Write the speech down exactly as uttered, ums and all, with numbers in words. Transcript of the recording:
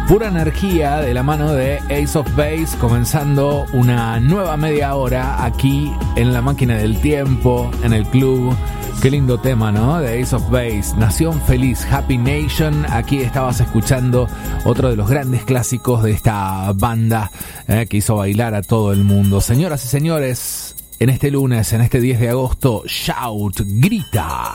Pura energía de la mano de Ace of Base, comenzando una nueva media hora aquí en la máquina del tiempo, en el club. Qué lindo tema, ¿no? De Ace of Base, Nación Feliz, Happy Nation. Aquí estabas escuchando otro de los grandes clásicos de esta banda eh, que hizo bailar a todo el mundo. Señoras y señores, en este lunes, en este diez de agosto, Shout, grita.